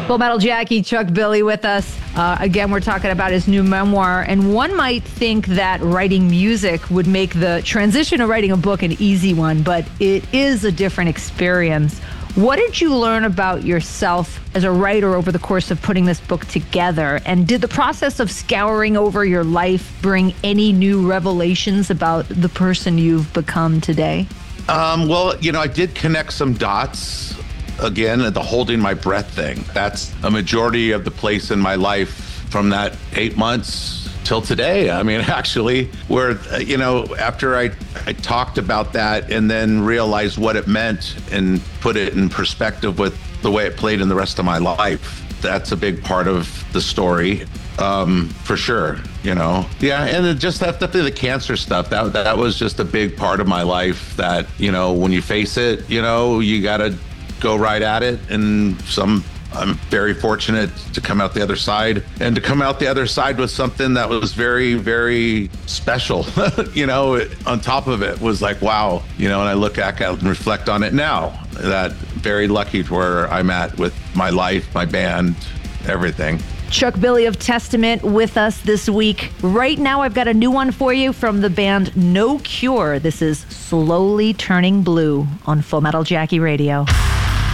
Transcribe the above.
Full Metal Jackie, Chuck Billy with us. Again, we're talking about his new memoir, and one might think that writing music would make the transition to writing a book an easy one, but it is a different experience. What did you learn about yourself as a writer over the course of putting this book together? And did the process of scouring over your life bring any new revelations about the person you've become today? Well, I did connect some dots. Again, the holding my breath thing. That's a majority of the place in my life from that 8 months till today. I mean, actually, where, after I talked about that and then realized what it meant and put it in perspective with the way it played in the rest of my life, that's a big part of the story. For sure, Yeah, and it just definitely the cancer stuff. That was just a big part of my life that, when you face it, you got to go right at it. And I'm very fortunate to come out the other side and to come out the other side with something that was very, very special. On top of it was like, wow, and I look back and reflect on it now, that very lucky to where I'm at with my life, my band, everything. Chuck Billy of Testament with us this week. Right now, I've got a new one for you from the band No Cure. This is Slowly Turning Blue on Full Metal Jackie Radio.